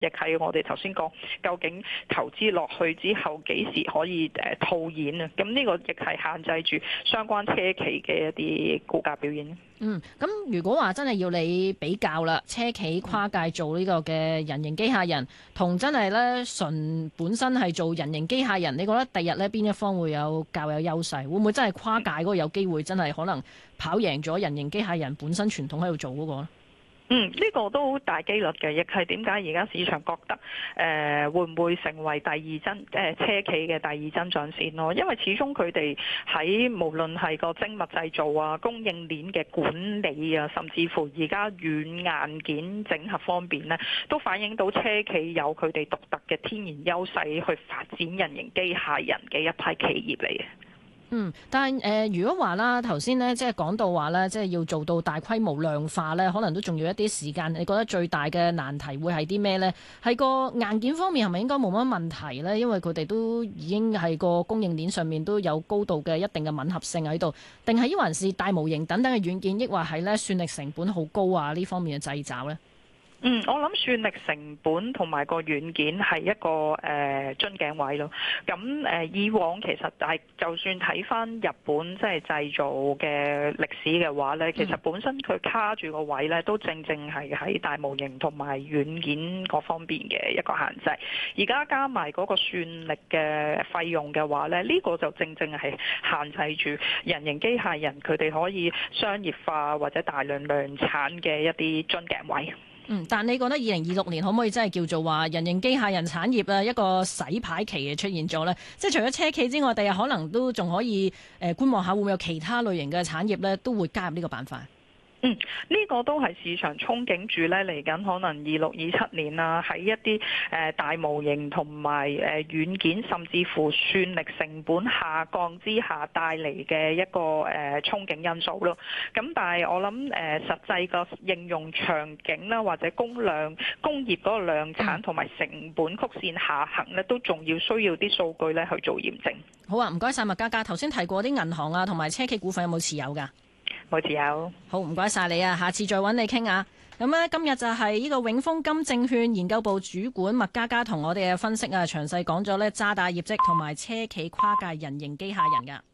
亦係我哋頭先講，究竟投資落去之後幾時可以套現啊？咁呢個亦係限制住相關車企嘅一啲股價表現。 咁如果話真係要你比較啦，車企跨界做呢個嘅人形機械人，同真係咧純本身係做人形機械人，你覺得第日呢邊一方會有較有優勢？會唔會真係跨界嗰個有機會真係可能跑贏咗人形機械人本身傳統喺度做嗰個呢？ 呢個都好大機率嘅，亦係點解而家市場覺得會唔會成為第二車企嘅第二增長線咯？因為始終佢哋喺無論係個精密製造啊、供應鏈嘅管理啊，甚至乎而家軟硬件整合方面呢，都反映到車企有佢哋獨特嘅天然優勢去發展人形機械人嘅一批企業嚟嘅。 但係如果話啦，頭先呢，即係講到話咧，即係要做到大規模量化咧，可能都仲要一啲時間。你覺得最大嘅難題會係啲咩呢？係個硬件方面係咪應該冇乜問題呢？因為佢哋都已經係個供應鏈上面都有高度嘅一定嘅吻合性喺度，定係抑還是大模型等等嘅軟件，抑或係咧算力成本好高啊？呢方面嘅掣肘呢？ 我諗算力成本同埋個軟件係一個樽頸位咯。咁以往其實係就算睇翻日本即係製造嘅歷史嘅話呢，其實本身佢卡住個位呢，都正正係喺大模型同埋軟件嗰方面嘅一個限制。而家加埋嗰個算力嘅費用嘅話呢，呢個就正正係限制住人形機械人佢哋可以商業化或者大量量產嘅一啲樽頸位。 但你覺得2026年可唔可以真係叫做話人形機械人產業啊一個洗牌期嘅出現咗呢？即係除咗車企之外，第日可能都仲可以觀望下會唔會有其他類型嘅產業呢都會加入呢個板塊。 呢個都係市場憧憬住咧，嚟緊可能26、27年啊，喺一啲大模型同埋軟件，甚至乎算力成本下降之下帶嚟嘅一個憧憬因素咯。咁但係我諗實際個應用場景啦，或者工業嗰個量產同埋成本曲線下行咧，都仲要需要啲數據咧去做驗證。 好啊，唔該晒麥嘉嘉。頭先提過啲銀行啊同埋車企股份有冇持有㗎？ 冇持有。 好，唔該晒你啊，下次再揾你傾下。咁呢，今日就係呢個永豐金證券研究部主管麥嘉嘉同我哋嘅分析啊，詳細講咗呢渣打業績同埋車企跨界人形機械人㗎。